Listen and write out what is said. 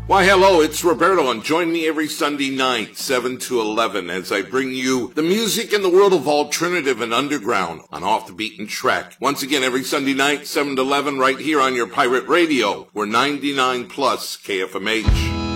Why, hello, it's Roberto, and join me every Sunday night, 7 to 11, as I bring you the music in the world of alternative and underground on Off the Beaten Track. Once again, every Sunday night, 7 to 11, right here on your pirate radio. We're 99 plus KFMH.